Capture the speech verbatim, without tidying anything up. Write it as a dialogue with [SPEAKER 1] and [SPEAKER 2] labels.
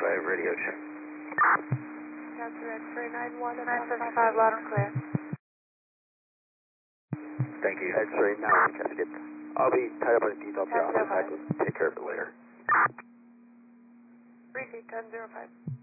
[SPEAKER 1] five, radio check.
[SPEAKER 2] Capture X-ray nine one and nine five, loud and clear.
[SPEAKER 1] Thank you. X-ray nine, casket. I'll be tied up on a detail to the office. I can take care of it later.
[SPEAKER 2] Repeat ten zero five.